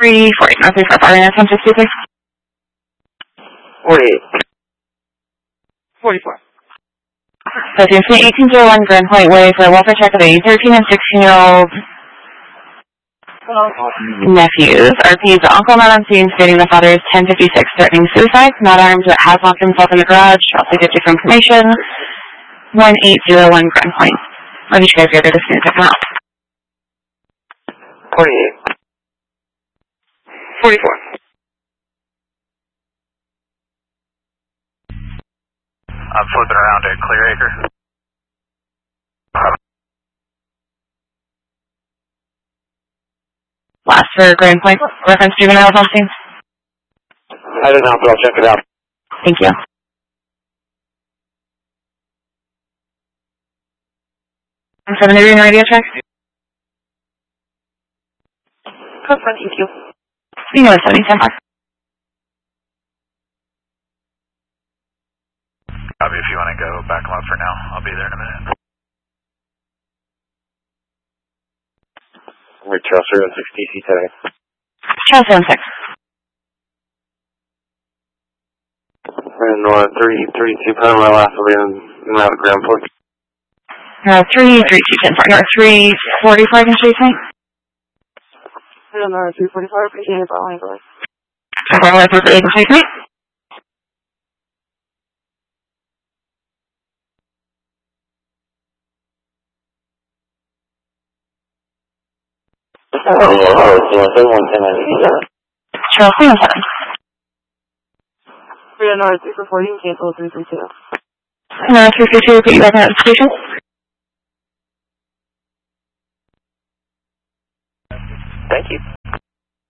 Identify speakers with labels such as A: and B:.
A: 340, no, 345, and 1060,
B: 48.
C: 44.
A: So it's 1801 Grand Point Way for a welfare check of a 13 and 16-year-old nephews. RP is the uncle not on scene stating the father is 1056 threatening suicide, not armed, but has locked himself in the garage. Also gives you information. 1801 Grand Point. When did you guys get there to pick him up?
B: 48.
C: 44.
D: I'm flipping around at Clear Acre.
A: Last for Grand Point. Reference juveniles on scene.
B: I don't know, but I'll check it out.
A: Thank you. 7 degree radio check.
C: Code 1, thank you.
A: You know it's 70, 10 bucks.
D: Copy, if you want to go, back them up for now. I'll be there in a minute.
B: We're Charles 6 DC today.
A: Charles 76.
B: And 332 pound, my last will be in my Grand Point.
A: 332, 10 North 345 in Street Point.
C: I don't know, 345, appreciate it, but I'll handle it.
A: 345 in Street Point. Charles 7.
C: 309, 340, cancel 332.
A: 332, put you back at the station.
B: Thank you.